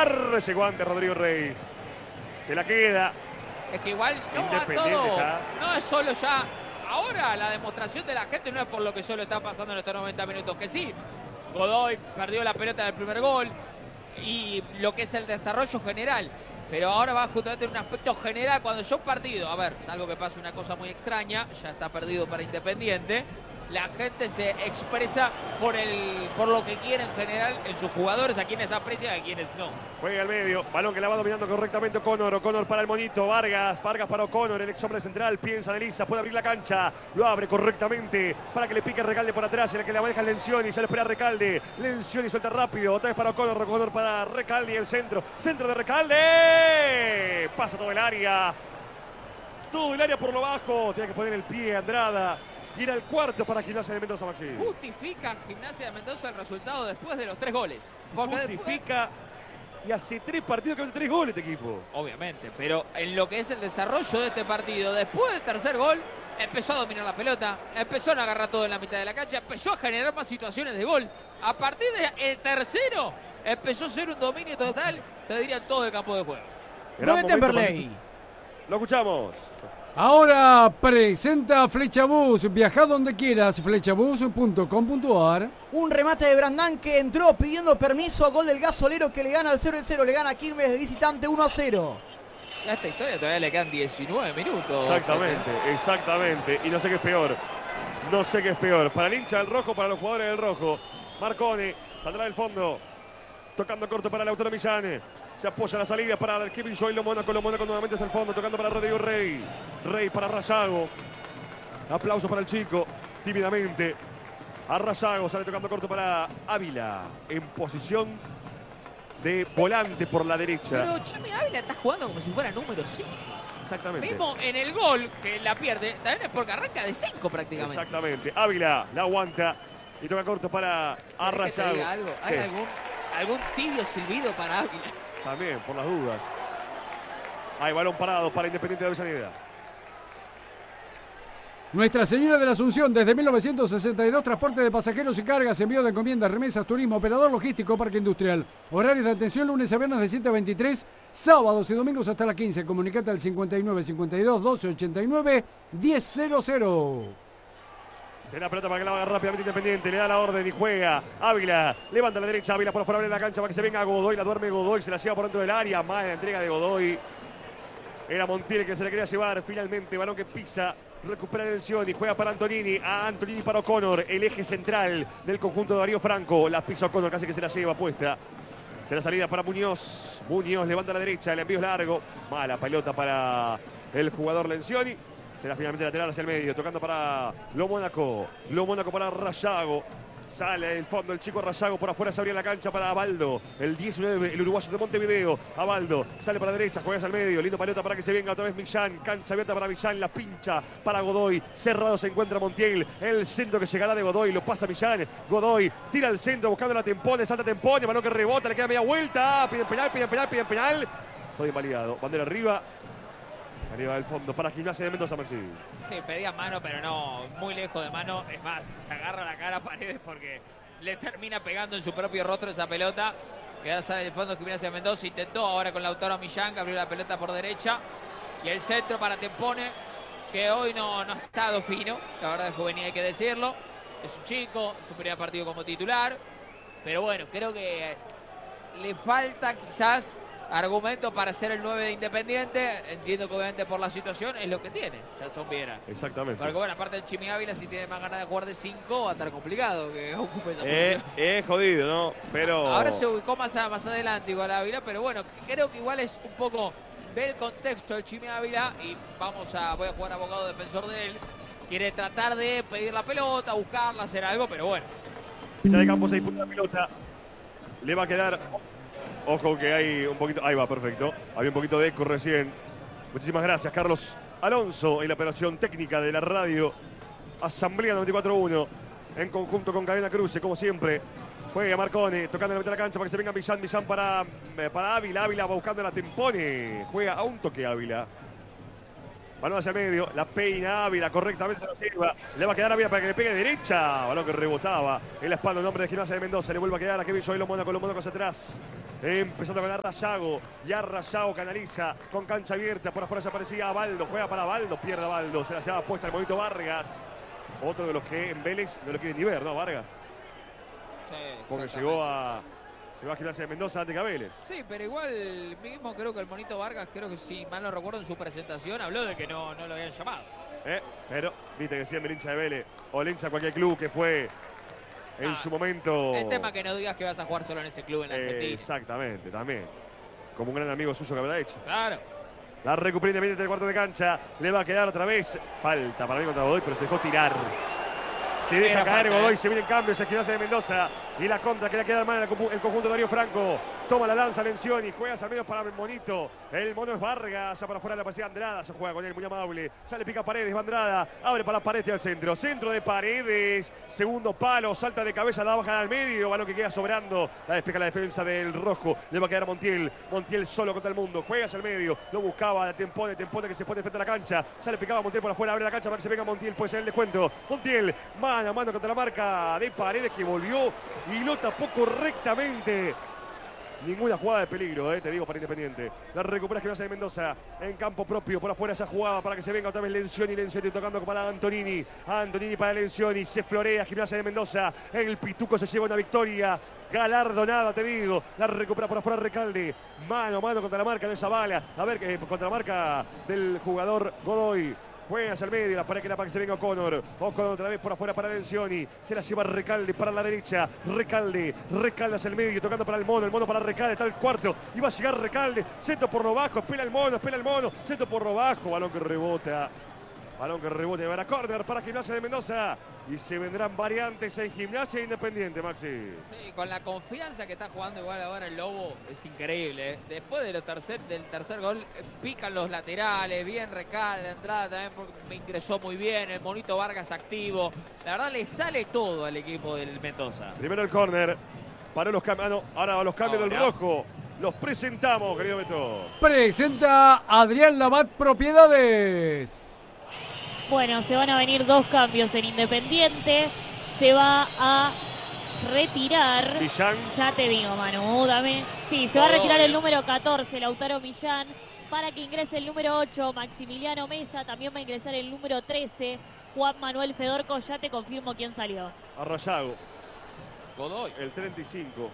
agarre ese guante Rodrigo Rey. Se la queda. Es que igual no va todo, no es solo ya. Ahora la demostración de la gente no es por lo que solo está pasando en estos 90 minutos. Que sí, Godoy perdió la pelota del primer gol y lo que es el desarrollo general. Pero ahora va justamente en un aspecto general cuando yo partido, a ver, salvo que pase una cosa muy extraña, ya está perdido para Independiente. La gente se expresa por lo que quiere en general en sus jugadores, a quienes aprecia y a quienes no. Juega al medio, balón que la va dominando correctamente O'Connor para el monito, Vargas para O'Connor, el ex hombre central, piensa, analiza, puede abrir la cancha, lo abre correctamente para que le pique Recalde por atrás, en el que la maneja Lencioni, se le espera Recalde, Lencioni suelta rápido, otra vez para O'Connor para Recalde y el centro de Recalde, pasa todo el área por lo bajo, tiene que poner el pie Andrada. Y era el cuarto para Gimnasia de Mendoza, Maxi. Justifica Gimnasia de Mendoza el resultado después de los 3 goles. Porque justifica y hace 3 partidos que hace 3 goles este equipo. Obviamente, pero en lo que es el desarrollo de este partido, después del tercer gol, empezó a dominar la pelota, empezó a agarrar todo en la mitad de la cancha, empezó a generar más situaciones de gol. A partir del tercero, empezó a ser un dominio total, te diría, todo el campo de juego. Temperley. Lo escuchamos. Ahora presenta Flechabús. Viaja donde quieras, flechabús.com.ar. Un remate de Brandán que entró pidiendo permiso. Gol del Gasolero que le gana al 0-0. Le gana a Quilmes de visitante 1-0. A esta historia todavía le quedan 19 minutos. Exactamente. Y no sé qué es peor. Para el hincha del rojo, para los jugadores del rojo. Marconi saldrá del fondo. Tocando corto para Lautaro Millán. Se apoya la salida para Kevin Joy, lo Mónaco nuevamente hacia el fondo, tocando para Rodrigo Rey. Rey para Rayago. Aplauso para el chico, tímidamente. A Rayago, sale tocando corto para Ávila. En posición de volante por la derecha. Pero Chami Ávila está jugando como si fuera número 5. Exactamente. Mismo en el gol, que la pierde, también es porque arranca de 5 prácticamente. Exactamente. Ávila la aguanta y toca corto para Rayago. ¿Hay algún tibio silbido para Ávila? También, por las dudas. Hay balón parado para Independiente de Avellaneda. Nuestra Señora de la Asunción, desde 1962, transporte de pasajeros y cargas, envío de encomiendas, remesas, turismo, operador logístico, parque industrial. Horarios de atención lunes a viernes de 7 a 23, sábados y domingos hasta las 15. Comunicate al 59 52 12 89 1000. Será pelota para que la haga rápidamente Independiente. Le da la orden y juega. Ávila levanta a la derecha. Ávila por afuera abre la cancha para que se venga Godoy. La duerme Godoy. Se la lleva por dentro del área. Mala entrega de Godoy. Era Montiel que se la quería llevar. Finalmente, balón que pisa. Recupera Lencioni. Juega para Antonini. A Antonini para O'Connor. El eje central del conjunto de Darío Franco. La pisa O'Connor. Casi que se la lleva puesta. Será salida para Muñoz. Muñoz levanta a la derecha. El envío es largo. Mala pelota para el jugador Lencioni. Será finalmente lateral hacia el medio, tocando para Lo Mónaco para Rayago. Sale del fondo el chico Rayago, por afuera se abría la cancha para Abaldo. El 19, el uruguayo de Montevideo. Abaldo sale para la derecha, juega hacia el medio. Lindo pelota para que se venga otra vez Millán. Cancha abierta para Millán, la pincha para Godoy. Cerrado se encuentra Montiel. El centro que llegará de Godoy, lo pasa Millán. Godoy tira al centro buscando la Tempone, salta Tempone, balón que rebota, le queda media vuelta. Piden penal. Todo invalidado. Bandera arriba. Arriba del fondo para Gimnasia de Mendoza, Maxi. Sí, pedía mano, pero no, muy lejos de mano. Es más, se agarra la cara a Paredes porque le termina pegando en su propio rostro esa pelota. Queda sale del fondo Gimnasia de Mendoza. Intentó ahora con Lautaro Millán, que abrió la pelota por derecha. Y el centro para Tempone, que hoy no ha estado fino. La verdad es juvenil, hay que decirlo. Es un chico, su primer partido como titular. Pero bueno, creo que le falta quizás argumento para ser el 9 de Independiente. Entiendo que obviamente por la situación es lo que tiene Jackson Viera. Exactamente. Porque bueno, aparte del Chimi Ávila, si tiene más ganas de jugar de 5, va a estar complicado que ocupe esa posición. Es jodido, ¿no? Pero ahora se ubicó más adelante igual Ávila, pero bueno, creo que igual es un poco del contexto del Chimi Ávila. Y voy a jugar abogado defensor de él. Quiere tratar de pedir la pelota, buscarla, hacer algo, pero bueno. Mitad de campo, 6 puntos la pelota. Le va a quedar. Ojo que hay un poquito. Ahí va, perfecto. Había un poquito de eco recién. Muchísimas gracias, Carlos Alonso, en la operación técnica de la radio. Asamblea 94.1. En conjunto con Cadena Cruce, como siempre. Juega Marconi, tocando en la mitad de la cancha para que se venga Millán para Ávila. Ávila va buscando la Tempone. Juega a un toque Ávila. Balón hacia el medio, la peina Ávila, correctamente se lo sirva. Le va a quedar Ávila para que le pegue derecha. Balón que rebotaba en la espalda del hombre de Gimnasia de Mendoza. Le vuelve a quedar a Kevin Joy, los Mónacos atrás. Empezando con Arrayago. Y Arrayago canaliza con cancha abierta. Por afuera se aparecía Baldo. Juega para Baldo. Pierde a Baldo. Se la lleva puesta el Monito Vargas. Otro de los que en Vélez no lo quieren ni ver, ¿no? Vargas. Sí, Porque llegó a Gimnasia de Mendoza antes que a Vélez. Sí, pero igual mismo creo que el Monito Vargas, creo que si mal no recuerdo en su presentación, habló de que no lo habían llamado. Pero, viste que decían el hincha de Vélez o el hincha de cualquier club que fue en su momento. El tema que no digas que vas a jugar solo en ese club en la Argentina. Exactamente, también. Como un gran amigo suyo que habrá hecho. Claro. La recupera independiente del cuarto de cancha. Le va a quedar otra vez. Falta para mí contra Godoy, pero se dejó tirar. Se deja caer Godoy, se viene en cambio, se Gimnasia de Mendoza. Y la contra que le queda en mano el conjunto de Darío Franco. Toma la lanza, Lencioni, juega al medio para el Monito. El mono es Vargas, ya para afuera la pasea Andrada. Se juega con él, muy amable. Ya le pica Paredes, va Andrada. Abre para Paredes al centro. Centro de Paredes. Segundo palo, salta de cabeza, la baja al medio. Balón que queda sobrando. La despeja la defensa del rojo. Le va a quedar a Montiel. Montiel solo contra el mundo. Juega hacia el medio. Lo buscaba, Tempone que se pone frente a la cancha. Ya le picaba a Montiel por afuera, abre la cancha para que se venga Montiel. Puede ser el descuento. Montiel, mano a mano contra la marca de Paredes que volvió y lo tapó correctamente. Ninguna jugada de peligro, te digo, para Independiente. La recupera Gimnasia de Mendoza en campo propio. Por afuera esa jugada para que se venga otra vez Lencioni tocando para Antonini. Antonini para Lencioni. Se florea Gimnasia de Mendoza. El Pituco se lleva una victoria galardonada, te digo. La recupera por afuera Recalde. Mano a mano contra la marca de Zavala. A ver, contra la marca del jugador Godoy. Juega hacia el medio, la pared que para que se venga O'Connor. O'Connor otra vez por afuera para Lencioni. Se la lleva Recalde para la derecha. Recalde hacia el medio, tocando para el mono para Recalde, está el cuarto. Y va a llegar Recalde, centro por lo bajo, espera el mono, centro por lo bajo. Balón que rebota, para córner para Gimnasia de Mendoza. Y se vendrán variantes en Gimnasia Independiente, Maxi. Sí, con la confianza que está jugando igual ahora el Lobo, es increíble. Después del tercer gol, pican los laterales, bien Recalde, Andrada también me ingresó muy bien, el Monito Vargas activo. La verdad le sale todo al equipo del Mendoza. Primero el córner, paró los cambios, ahora los cambios del rojo. Los presentamos, querido Beto. Presenta Adrián Labat Propiedades. Bueno, se van a venir dos cambios en Independiente. Se va a retirar. Millán. Ya te digo, Manu, dame. Sí, se va a retirar el número 14, Lautaro Millán, para que ingrese el número 8, Maximiliano Mesa. También va a ingresar el número 13, Juan Manuel Fedorco. Ya te confirmo quién salió. Arrayago. Godoy. El 35.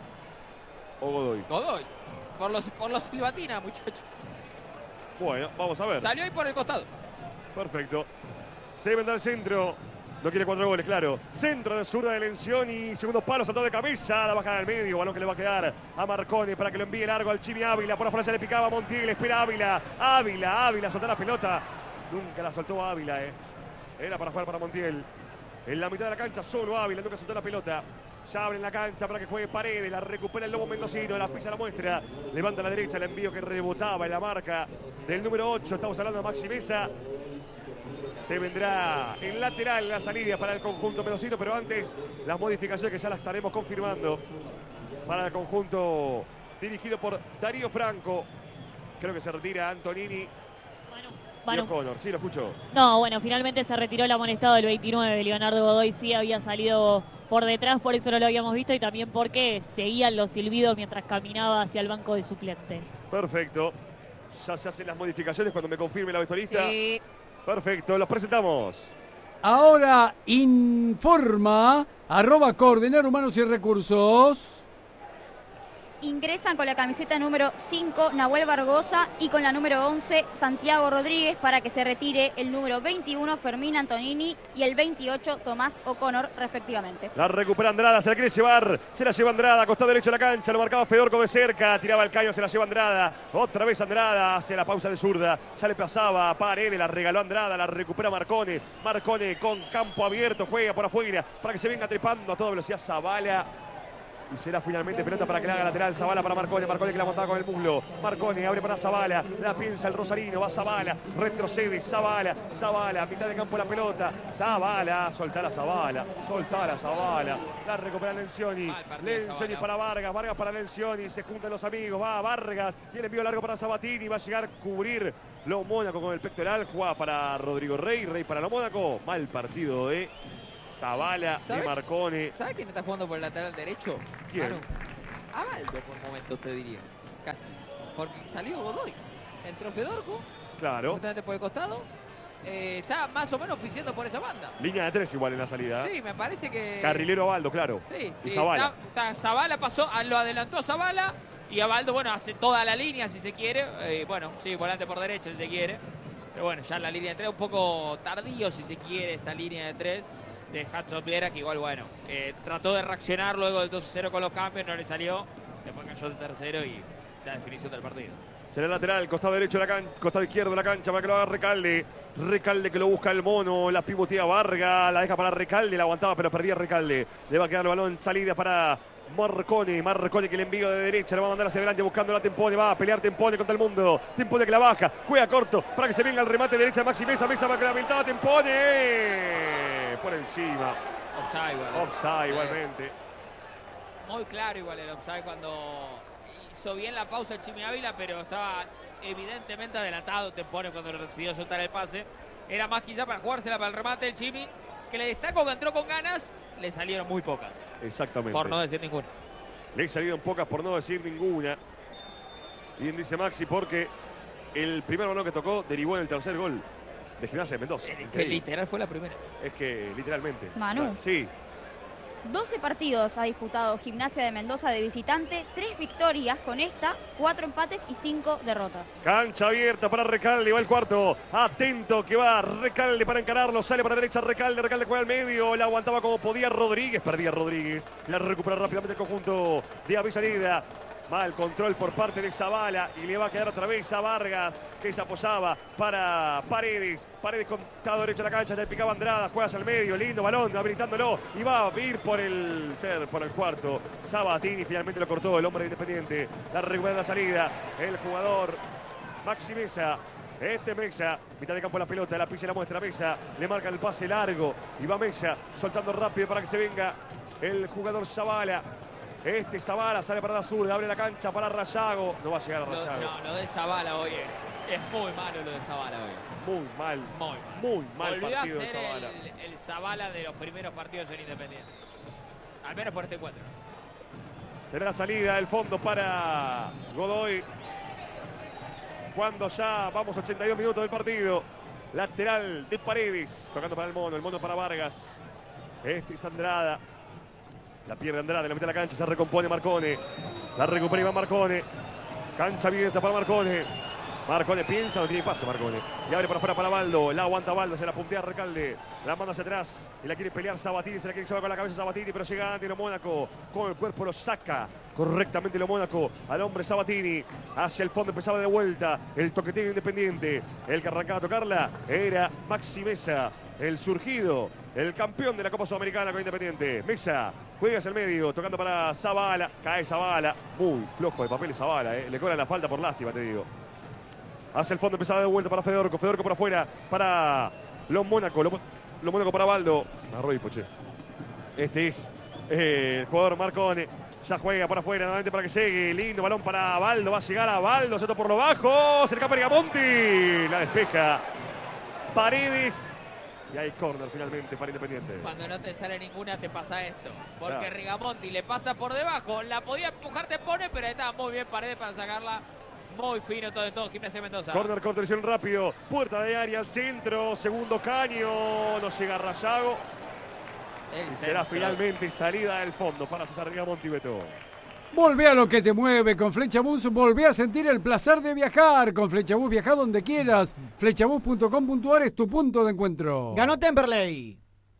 O Godoy. Godoy. Por los silbatinas, muchachos. Bueno, vamos a ver. Salió ahí por el costado. Perfecto. Se vendrá al centro. No quiere 4 goles, claro. Centro de zurda de Lencioni. Segundo palo, saltó de cabeza. La baja del medio. Balón que le va a quedar a Marconi para que lo envíe largo al Chimi Ávila. Por afuera se le picaba a Montiel. Espera Ávila. Ávila. Soltó la pelota. Nunca la soltó Ávila, Era para jugar para Montiel. En la mitad de la cancha solo Ávila. Nunca soltó la pelota. Ya abre en la cancha para que juegue Paredes. La recupera el Lobo mendocino. La pisa, la muestra. Levanta a la derecha el envío que rebotaba en la marca del número 8. Estamos hablando de Maxi Mesa. Se vendrá en lateral la salida para el conjunto mendocino, pero antes las modificaciones que ya las estaremos confirmando para el conjunto dirigido por Darío Franco. Creo que se retira Antonini. Y O'Connor, sí, lo escucho. No, bueno, finalmente se retiró el amonestado del 29. Leonardo Godoy sí había salido por detrás, por eso no lo habíamos visto y también porque seguían los silbidos mientras caminaba hacia el banco de suplentes. Perfecto. Ya se hacen las modificaciones cuando me confirme la vestuarista. Sí. Perfecto, los presentamos. Ahora informa @Coordinar Humanos y Recursos. Ingresan con la camiseta número 5 Nahuel Barbosa y con la número 11 Santiago Rodríguez para que se retire el número 21 Fermín Antonini y el 28 Tomás O'Connor respectivamente. La recupera Andrada, se la quiere llevar, se la lleva Andrada, costado derecho de la cancha, lo marcaba Fedorco de cerca, tiraba el caño, se la lleva Andrada, otra vez Andrada, hace la pausa de zurda, ya le pasaba a Paredes, la regaló Andrada, la recupera Marconi con campo abierto, juega por afuera para que se venga trepando a toda velocidad Zavala. Y será finalmente pelota para que la haga lateral. Zavala para Marcone. Marcone que la montaba con el muslo. Marcone abre para Zavala. La piensa el rosarino. Va Zavala. Retrocede Zavala. Zavala. Mitad de campo la pelota. Zavala. Soltala Zavala. Soltala Zavala. La recupera Lencioni. Lencioni para Vargas. Vargas para Lencioni. Se juntan los amigos. Va Vargas. Y el envío largo para Sabatini. Va a llegar a cubrir Lo Mónaco con el pectoral. Juega para Rodrigo Rey. Rey para Lo Mónaco. Mal partido de Zavala y Marcone. ¿Sabe quién está jugando por el lateral derecho? ¿Quién? Manu. Abaldo por momentos, te diría. Casi. Porque salió Godoy. Entró Fedorco. Claro. Justamente por el costado. Está más o menos oficiando por esa banda. Línea de 3 igual en la salida. Sí, me parece que... Carrilero Abaldo, claro. Sí. Y Zavala. Zavala pasó, lo adelantó Zavala. Y Abaldo, bueno, hace toda la línea si se quiere. Bueno, sí, volante por derecha si se quiere. Pero bueno, ya la línea de 3 un poco tardío si se quiere esta línea de 3. De Hudson Viera, que igual, bueno, trató de reaccionar luego del 2-0 con los cambios, no le salió, después cayó el tercero y la definición del partido. Será lateral, costado derecho de la cancha, costado izquierdo de la cancha para que lo haga Recalde. Recalde que lo busca el mono, la pivotea Vargas, la deja para Recalde, la aguantaba pero perdía Recalde. Le va a quedar el balón en salida para Marcone. Marcone que le envío de derecha, lo va a mandar hacia adelante buscando la Tempone, va a pelear Tempone contra el mundo. Tempone que la baja, juega corto para que se venga el remate derecha de Maxi Mesa. Mesa para que la habilitaba Tempone. Por encima. Offside igualmente. Muy claro igual el offside cuando hizo bien la pausa el Chimi Ávila, pero estaba evidentemente adelantado Tempone cuando decidió soltar el pase. Era más quizá para jugársela para el remate del Chimi, que le destacó que entró con ganas, le salieron muy pocas. Exactamente. Por no decir ninguna. Le salieron pocas por no decir ninguna. Bien dice Maxi porque el primer balón que tocó derivó en el tercer gol de Gimnasia de Mendoza. Que literal fue la primera. Es que literalmente. Manu. Sí. 12 partidos ha disputado Gimnasia de Mendoza de visitante, 3 victorias con esta, 4 empates y 5 derrotas. Cancha abierta para Recalde, va el cuarto. Atento que va Recalde para encararlo, sale para la derecha Recalde, Recalde juega al medio, la aguantaba como podía Rodríguez, perdía Rodríguez. La recupera rápidamente el conjunto de Avellaneda. Mal control por parte de Zavala y le va a quedar otra vez a Vargas, que se apoyaba para Paredes. Paredes costado derecho de la cancha, le picaba Andrada, juega hacia el medio, lindo balón, habilitándolo y va a ir por el cuarto. Sabatini finalmente lo cortó, el hombre de Independiente. La recupera la salida, el jugador Maxi Mesa. Mesa, mitad de campo la pelota, la pisa y la muestra Mesa, le marca el pase largo y va Mesa soltando rápido para que se venga el jugador Zavala. Zavala sale para la zurda, abre la cancha para Rayago. No va a llegar a Rayago. Lo de Zavala hoy es muy malo lo de Zavala hoy. Muy mal Volvió partido a de ser Zavala. el Zavala de los primeros partidos en Independiente. Al menos por este encuentro. Será la salida del fondo para Godoy. Cuando ya vamos 82 minutos del partido. Lateral de Paredes, tocando para el mono para Vargas. Es Andrada. La pierde Andrade, la mete a la cancha, se recompone Marcone. La recupera Iván Marcone. Cancha abierta para Marcone. Marcone piensa, no tiene pase Marcone. Y abre para afuera para Baldo. La aguanta Baldo, se la puntea Recalde. La manda hacia atrás y la quiere pelear Sabatini. Se la quiere llevar con la cabeza Sabatini, pero llega antes Lo Mónaco. Con el cuerpo lo saca correctamente Lo Mónaco al hombre Sabatini. Hacia el fondo empezaba de vuelta el toqueteo Independiente. El que arrancaba a tocarla era Maxi Mesa, el surgido, el campeón de la Copa Sudamericana con Independiente. Mesa juega hacia el medio, tocando para Zavala. Cae Zavala. Muy flojo de papel Zavala, Le cobran la falta por lástima, te digo. Hacia el fondo empezaba de vuelta para Fedorco. Fedorco por afuera para Lo Mónaco. Lo Mónaco para Baldo. Arroyo Poche. Este es el jugador Marcone. Ya juega por afuera nuevamente para que llegue. Lindo balón para Baldo. Va a llegar a Baldo. Se por lo bajo. Cerca Pergamonti. La despeja Paredes. Y hay córner finalmente para Independiente. Cuando no te sale ninguna te pasa esto. Porque Rigamonti le pasa por debajo. La podía empujar, te pone, pero estaba muy bien Paredes para sacarla. Muy fino todo Gimnasia de Mendoza. Córner, contención rápido. Puerta de área al centro. Segundo caño. No llega Rayago. Y será finalmente salida del fondo para César Rigamonti, Beto. Volvé a lo que te mueve con Flechabús, volvé a sentir el placer de viajar. Con Flechabús viaja donde quieras. Flechabús.com.ar es tu punto de encuentro. Ganó Temperley.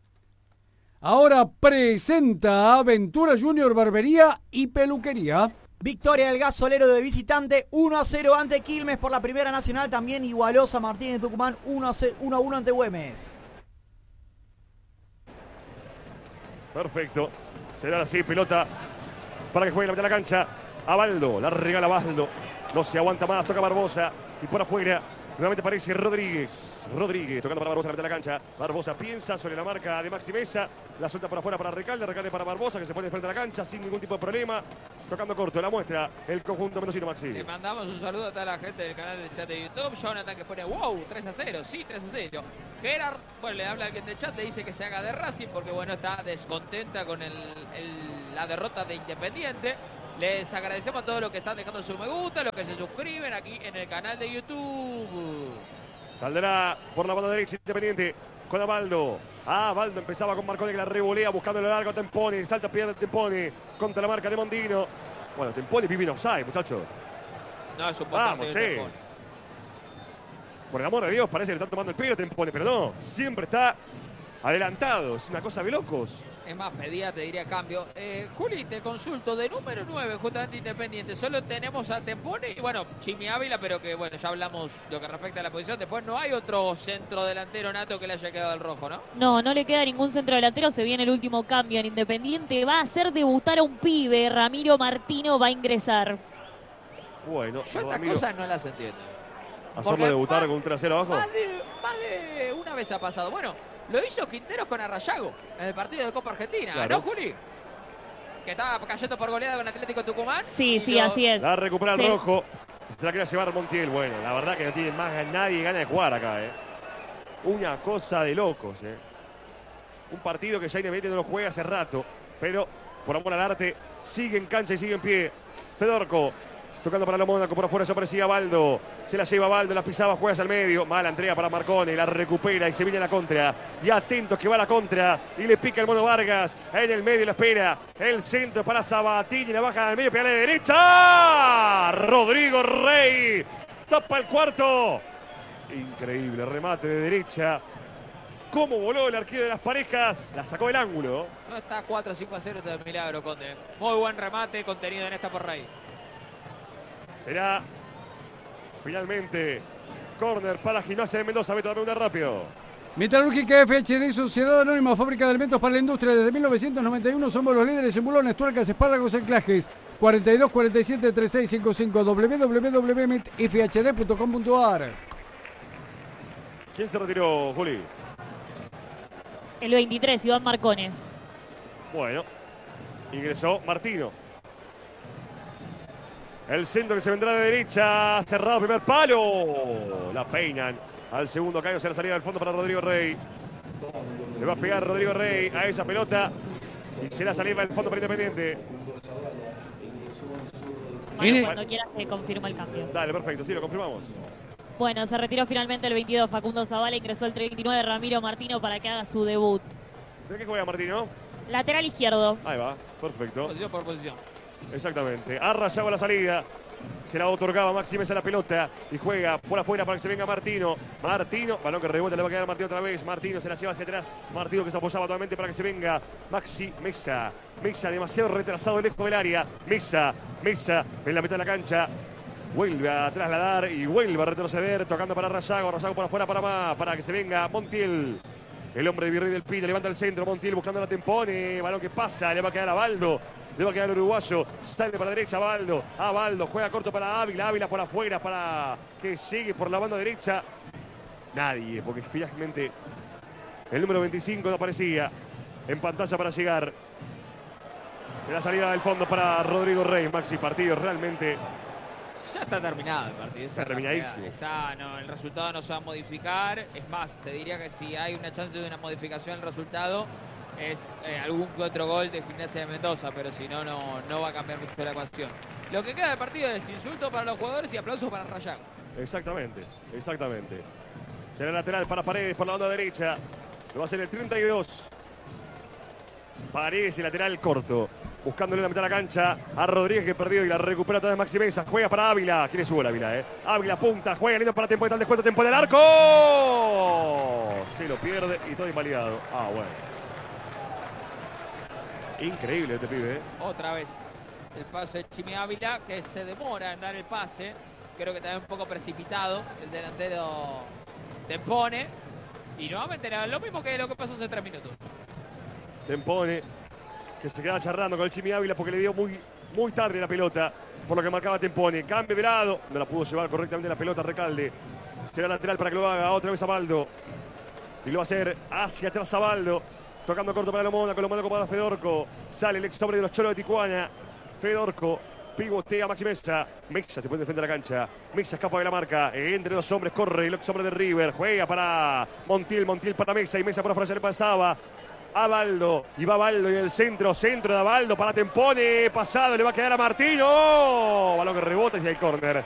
Ahora presenta Aventura Junior Barbería y Peluquería. Victoria del Gasolero de visitante 1-0 ante Quilmes por la Primera Nacional. También igualó San Martín de Tucumán 1-1 ante Güemes. Perfecto. Será así, pelota para que juegue la mitad de la cancha. A Baldo, la regala Baldo. No se aguanta más, toca Barbosa. Y por afuera, nuevamente aparece Rodríguez. Rodríguez tocando para Barbosa, la mitad de la cancha. Barbosa piensa sobre la marca de Maxi Mesa. La suelta por afuera para Recalde. Recalde para Barbosa, que se pone de frente a la cancha sin ningún tipo de problema. Tocando corto, la muestra el conjunto mendocino, Maxi. Le mandamos un saludo a toda la gente del canal de chat de YouTube. Jonathan que pone, wow, 3-0, sí, 3-0. Gerard, bueno, le habla a alguien del chat, le dice que se haga de Racing porque, bueno, está descontenta con la derrota de Independiente. Les agradecemos a todos los que están dejando su me gusta, los que se suscriben aquí en el canal de YouTube. Saldrá por la banda derecha Independiente con Abaldo. Baldo empezaba con Marconi que la revolea buscando lo largo a Temponi. Salta, pierde Temponi contra la marca de Mondino. Bueno, Temponi vive en offside, muchachos. No, es un Vamos, che. Por el amor de Dios, parece que le están tomando el pelo Temponi, pero no. Siempre está adelantado. Es una cosa de locos. Es más, pedía, te diría cambio. Juli, te consulto, de número 9, justamente Independiente, solo tenemos a Tempone y bueno, Chimi Ávila, pero que bueno, ya hablamos lo que respecta a la posición. Después no hay otro centro delantero nato que le haya quedado al rojo, ¿no? No, no le queda ningún centro delantero, se viene el último cambio en Independiente. Va a hacer debutar a un pibe, Ramiro Martino va a ingresar. Bueno, yo estas cosas no las entiendo. ¿Hacerlo debutar con un trasero abajo? Más de una vez ha pasado. Bueno, lo hizo Quinteros con Arrayago en el partido de Copa Argentina, claro. ¿No, Juli? Que estaba cayendo por goleada con Atlético Tucumán. Sí, sí, así es. La recupera el rojo. Se la quería llevar Montiel. Bueno, la verdad que no tiene más nadie gana de jugar acá, Una cosa de locos, Un partido que ya Independiente no lo juega hace rato, pero por amor al arte sigue en cancha y sigue en pie. Fedorco tocando para la Mónaco, por afuera se aparecía Baldo. Se la lleva Baldo, la pisaba, juega hacia el medio. Mala entrega para Marconi, la recupera y se viene a la contra. Y atentos que va a la contra. Y le pica el Mono Vargas. En el medio la espera. El centro para Sabatini, la baja del medio, pega a la derecha. Rodrigo Rey. Tapa el cuarto. Increíble, remate de derecha. Cómo voló el arquero de las parejas. La sacó del ángulo. No está 4-5-0 de milagro, Conde. Muy buen remate contenido en esta por Rey. Será finalmente córner para Gimnasia de Mendoza. Beto, dame una rápido. Metalúrgica FHD, Sociedad Anónima, Fábrica de Alimentos para la Industria. Desde 1991 somos los líderes en bulones, tuercas, espárragos, anclajes. 42 47 3655 www.metfhd.com.ar. ¿Quién se retiró, Juli? El 23, Iván Marcone. Bueno, ingresó Martino. El centro que se vendrá de derecha, cerrado primer palo. La peinan al segundo caño, se la salida del fondo para Rodrigo Rey. Le va a pegar Rodrigo Rey a esa pelota y se la salida del fondo para Independiente. Bueno, cuando quieras se confirma el cambio. Dale, perfecto, sí, lo confirmamos. Bueno, se retiró finalmente el 22 Facundo Zavala, ingresó el 39 Ramiro Martino para que haga su debut. ¿De qué juega Martino? Lateral izquierdo. Ahí va, perfecto. Posición por posición. Exactamente, arrasaba la salida. Se la otorgaba Maxi Mesa la pelota y juega por afuera para que se venga Martino. Martino, balón que rebota, le va a quedar Martino otra vez. Martino se la lleva hacia atrás. Martino que se apoyaba totalmente para que se venga Maxi Mesa. Mesa demasiado retrasado lejos del área. Mesa en la mitad de la cancha. Vuelve a trasladar y vuelve a retroceder. Tocando para Arrayago. Arrayago por afuera para que se venga Montiel. El hombre de Virrey del Pino levanta el centro. Montiel buscando la Tempone. Balón que pasa, le va a quedar a Baldo. Le va a quedar el uruguayo, sale para la derecha Baldo. Baldo juega corto para Ávila. Ávila por afuera para que llegue por la banda derecha. Nadie, porque finalmente el número 25 no aparecía en pantalla para llegar. En la salida del fondo para Rodrigo Rey. Maxi, partido realmente... Ya está terminado el partido. Está terminadísimo. El resultado no se va a modificar. Es más, te diría que si hay una chance de una modificación del resultado... es algún que otro gol de Gimnasia de Mendoza, pero si no, no va a cambiar mucho la ecuación. Lo que queda del partido es insulto para los jugadores y aplausos para Arrayago. Exactamente. Será lateral para Paredes por la banda derecha. Lo va a hacer el 32. Paredes y lateral corto. Buscándole la mitad de la cancha a Rodríguez que perdió y la recupera otra vez Maxi Mesa. Juega para Ávila. ¿Quién es Ávila? Ávila punta, juega lindo para Tempo de tal descuento, Tempo del arco. Se lo pierde y todo invalidado. Bueno. Increíble este pibe, Otra vez el pase de Chimi Ávila, que se demora en dar el pase. Creo que también un poco precipitado. El delantero Tempone. Y nuevamente lo mismo que lo que pasó hace 3 minutos. Tempone, que se queda charlando con el Chimi Ávila porque le dio muy muy tarde la pelota, por lo que marcaba Tempone. Cambio de lado, no la pudo llevar correctamente la pelota Recalde. Será lateral para que lo haga otra vez a Baldo. Y lo va a hacer hacia atrás a Baldo. Tocando corto para Lomónaco, Lomónaco para Fedorco. Sale el ex hombre de los Cholos de Tijuana. Fedorco, pivotea Maxi Mesa. Mesa se puede defender la cancha. Mesa escapa de la marca. Entre dos hombres corre el ex hombre de River. Juega para Montiel, Montiel para Mesa. Y Mesa por afuera se le pasaba a Baldo. Y va Baldo y el centro de Baldo para Tempone. Pasado, le va a quedar a Martino. Balón que rebota y hay córner.